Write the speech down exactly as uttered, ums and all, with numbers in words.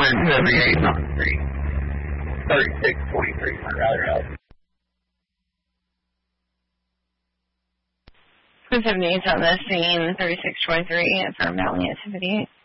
seventy-eight on the street. thirty-six twenty-three, I'd rather help. one seventy-eight on the scene, thirty-six twenty-three for mounting activity.